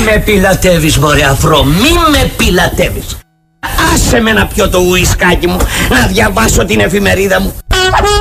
με πιλατεύεις μωρέ αφρό, μη με πιλατεύεις. Άσε με να πιω το ουισκάκι μου, να διαβάσω την εφημερίδα μου.